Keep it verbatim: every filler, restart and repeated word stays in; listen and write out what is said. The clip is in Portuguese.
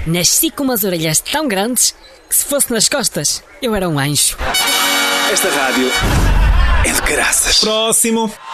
Nasci com umas orelhas tão grandes que se fosse nas costas, eu era um anjo. Esta rádio é de caraças. Próximo.